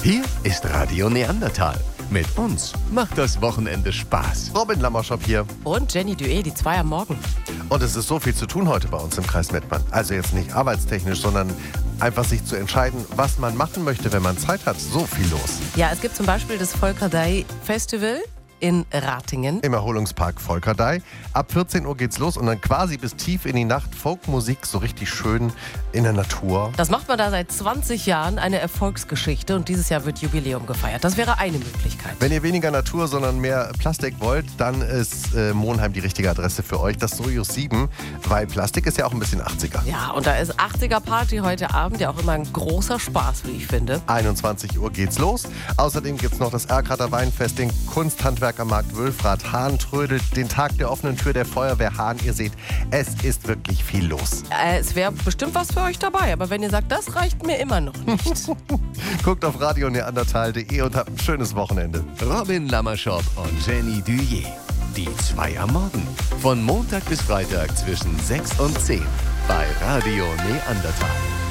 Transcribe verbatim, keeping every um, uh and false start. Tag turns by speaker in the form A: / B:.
A: Hier ist Radio Neandertal. Mit uns macht das Wochenende Spaß.
B: Robin Lammerschop hier.
C: Und Jenny Dué, die zwei am Morgen.
B: Und es ist so viel zu tun heute bei uns im Kreis Mettmann. Also jetzt nicht arbeitstechnisch, sondern einfach sich zu entscheiden, was man machen möchte, wenn man Zeit hat. So viel los.
C: Ja, es gibt zum Beispiel das Volkerdei Festival in Ratingen.
B: Im Erholungspark Volkerdei. Ab vierzehn Uhr geht's los und dann quasi bis tief in die Nacht Folkmusik, so richtig schön in der Natur.
C: Das macht man da seit zwanzig Jahren, eine Erfolgsgeschichte, und dieses Jahr wird Jubiläum gefeiert. Das wäre eine Möglichkeit.
B: Wenn ihr weniger Natur, sondern mehr Plastik wollt, dann ist äh, Monheim die richtige Adresse für euch. Das Sojus sieben, weil Plastik ist ja auch ein bisschen achtziger.
C: Ja, und da ist achtziger-Party heute Abend, ja auch immer ein großer Spaß, wie ich finde.
B: einundzwanzig Uhr geht's los. Außerdem gibt's noch das Erkrater Weinfest, den Kunsthandwerkermarkt Wülfrath. Hahn trödelt, den Tag der offenen Tür der Feuerwehr Hahn. Ihr seht, es ist wirklich viel los.
C: Äh, es wäre bestimmt was für euch dabei, aber wenn ihr sagt, das reicht mir immer noch nicht.
B: Guckt auf radio neandertal punkt de und habt ein schönes Wochenende.
A: Robin Lammerschop und Jenny Dué. Die zwei am Morgen. Von Montag bis Freitag zwischen sechs und zehn bei Radio Neandertal.